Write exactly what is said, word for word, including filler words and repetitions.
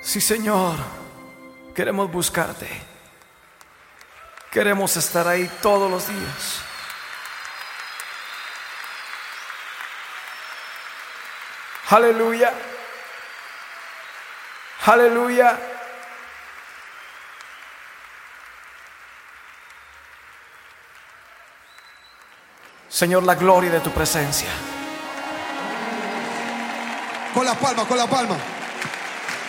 Sí, Señor, queremos buscarte. Queremos estar ahí todos los días. Aleluya. Aleluya. Señor, la gloria de tu presencia. Con la palma, con la palma.